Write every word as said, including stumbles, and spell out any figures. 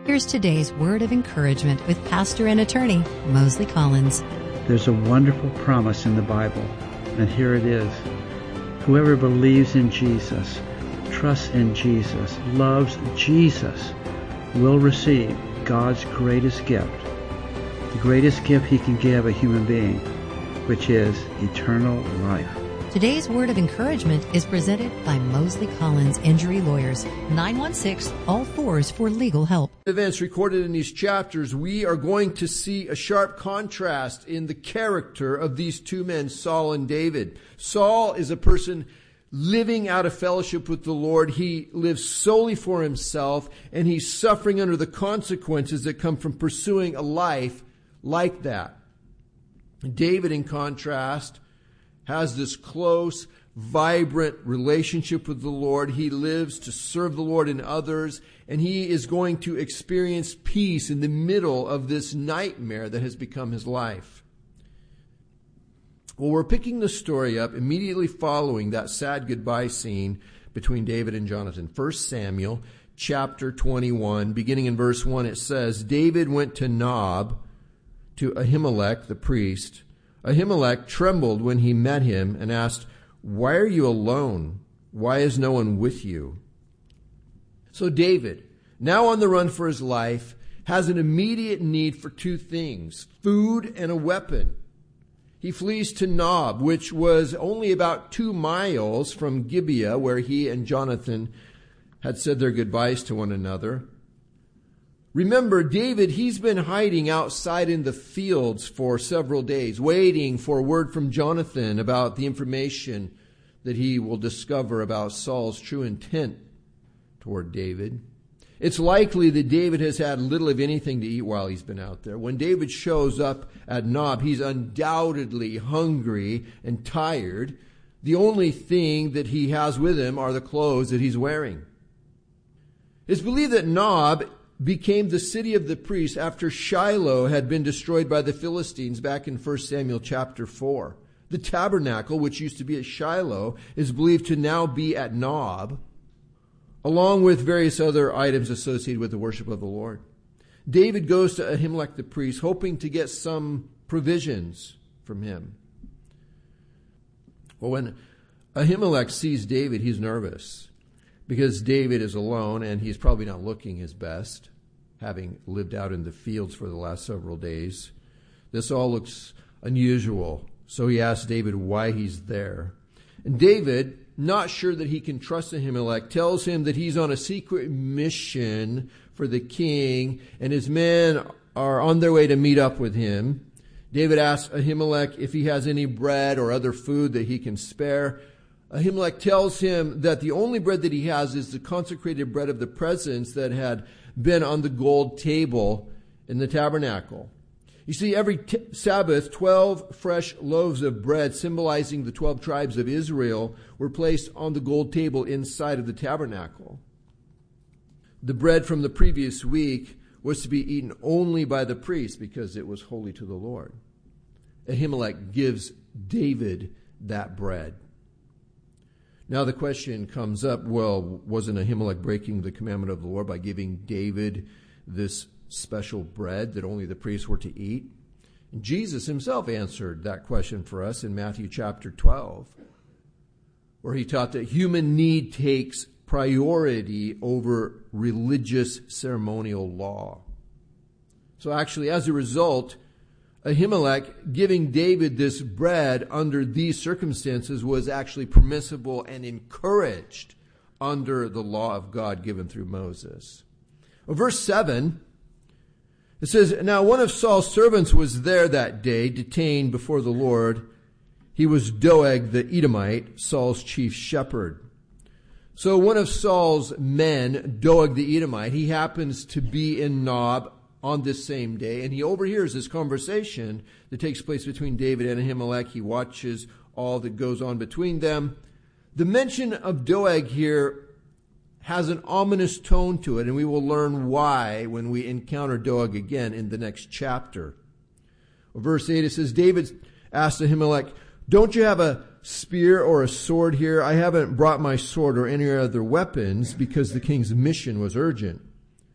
Here's today's word of encouragement with pastor and attorney Mosley Collins. There's a wonderful promise in the Bible, and here it is. Whoever believes in Jesus, trusts in Jesus, loves Jesus, will receive God's greatest gift, the greatest gift He can give a human being, which is eternal life. Today's word of encouragement is presented by Mosley Collins Injury Lawyers, nine one six, all fours for legal help. Events recorded in these chapters, we are going to see a sharp contrast in the character of these two men, Saul and David. Saul is a person living out of fellowship with the Lord. He lives solely for himself, and he's suffering under the consequences that come from pursuing a life like that. David, in contrast, has this close, vibrant relationship with the Lord. He lives to serve the Lord and others, and he is going to experience peace in the middle of this nightmare that has become his life. Well, we're picking the story up immediately following that sad goodbye scene between David and Jonathan. First Samuel chapter twenty-one, beginning in verse one, it says, David went to Nob, to Ahimelech the priest. Ahimelech trembled when he met him and asked, "Why are you alone? Why is no one with you?" So David, now on the run for his life, has an immediate need for two things, food and a weapon. He flees to Nob, which was only about two miles from Gibeah, where he and Jonathan had said their goodbyes to one another. Remember, David, he's been hiding outside in the fields for several days, waiting for word from Jonathan about the information that he will discover about Saul's true intent toward David. It's likely that David has had little of anything to eat while he's been out there. When David shows up at Nob, he's undoubtedly hungry and tired. The only thing that he has with him are the clothes that he's wearing. It's believed that Nob became the city of the priests after Shiloh had been destroyed by the Philistines back in First Samuel chapter four. The tabernacle, which used to be at Shiloh, is believed to now be at Nob, along with various other items associated with the worship of the Lord. David goes to Ahimelech the priest, hoping to get some provisions from him. Well, when Ahimelech sees David, he's nervous, because David is alone and he's probably not looking his best, having lived out in the fields for the last several days. This all looks unusual, so he asks David why he's there. And David, not sure that he can trust Ahimelech, tells him that he's on a secret mission for the king, and his men are on their way to meet up with him. David asks Ahimelech if he has any bread or other food that he can spare. Ahimelech tells him that the only bread that he has is the consecrated bread of the presence that had been on the gold table in the tabernacle. You see, every t- Sabbath, twelve fresh loaves of bread symbolizing the twelve tribes of Israel were placed on the gold table inside of the tabernacle. The bread from the previous week was to be eaten only by the priest because it was holy to the Lord. Ahimelech gives David that bread. Now the question comes up, well, wasn't Ahimelech breaking the commandment of the Lord by giving David this special bread that only the priests were to eat? And Jesus himself answered that question for us in Matthew chapter twelve, where he taught that human need takes priority over religious ceremonial law. So actually, as a result, Ahimelech giving David this bread under these circumstances was actually permissible and encouraged under the law of God given through Moses. Well, verse seven, it says, "Now one of Saul's servants was there that day, detained before the Lord. He was Doeg the Edomite, Saul's chief shepherd." So one of Saul's men, Doeg the Edomite, he happens to be in Nob on this same day, and he overhears this conversation that takes place between David and Ahimelech. He watches all that goes on between them. The mention of Doeg here has an ominous tone to it, and we will learn why when we encounter Doeg again in the next chapter. Verse eight, it says, David asked Ahimelech, "Don't you have a spear or a sword here? I haven't brought my sword or any other weapons because the king's mission was urgent."